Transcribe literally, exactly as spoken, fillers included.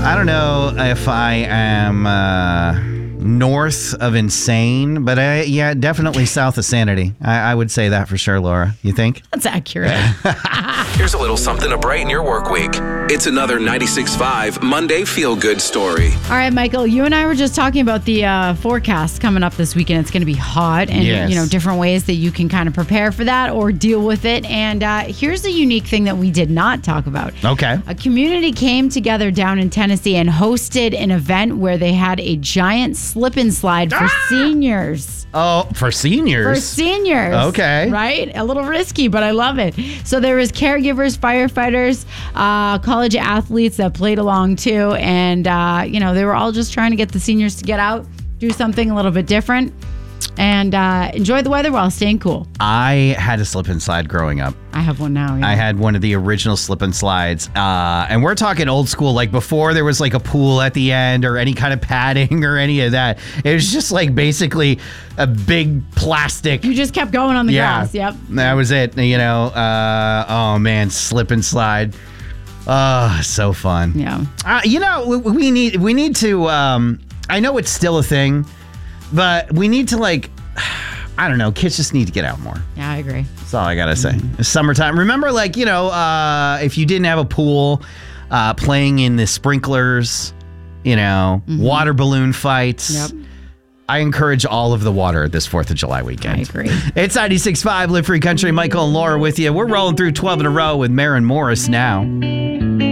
I don't know if I am uh, north of insane, but I, yeah, definitely south of sanity. I, I would say that for sure, Laura. You think? That's accurate. Here's a little something to brighten your work week. It's another ninety-six point five Monday Feel Good story. All right, Michael, you and I were just talking about the uh, forecast coming up this weekend. It's going to be hot and, Yes. you know, different ways that you can kind of prepare for that or deal with it. And uh, here's a unique thing that we did not talk about. Okay. A community came together down in Tennessee and hosted an event where they had a giant slip and slide for Ah! seniors. Oh, for seniors? For seniors. Okay. Right? A little risky, but I love it. So there was caregivers, firefighters, uh, college athletes that played along too. And, uh, you know, they were all just trying to get the seniors to get out, do something a little bit different, and uh, enjoy the weather while staying cool. I had a slip and slide growing up. I have one now. Yeah. I had one of the original slip and slides. Uh, and we're talking old school, like before there was like a pool at the end or any kind of padding or any of that. It was just like basically a big plastic. You just kept going on the yeah, grass. Yep. That was it. You know, uh, oh man, slip and slide. Oh, so fun. Yeah. Uh, you know, we, we need we need to. Um, I know it's still a thing, but we need to like. I don't know. Kids just need to get out more. Yeah, I agree. That's all I gotta say. It's summertime. Remember, like you know, uh, if you didn't have a pool, uh, playing in the sprinklers, you know, Mm-hmm. water balloon fights. Yep. I encourage all of the water this fourth of July weekend. I agree. It's ninety-six point five Live Free Country. Michael and Laura with you. We're rolling through twelve in a row with Maren Morris now.